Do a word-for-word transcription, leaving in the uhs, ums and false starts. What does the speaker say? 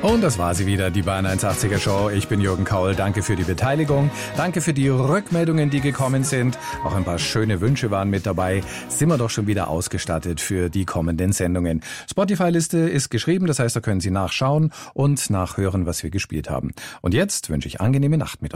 Und das war sie wieder, die Bayern hundertachtziger Show. Ich bin Jürgen Kaul. Danke für die Beteiligung. Danke für die Rückmeldungen, die gekommen sind. Auch ein paar schöne Wünsche waren mit dabei. Sind wir doch schon wieder ausgestattet für die kommenden Sendungen. Spotify-Liste ist geschrieben, das heißt, da können Sie nachschauen und nachhören, was wir gespielt haben. Und jetzt wünsche ich angenehme Nacht mit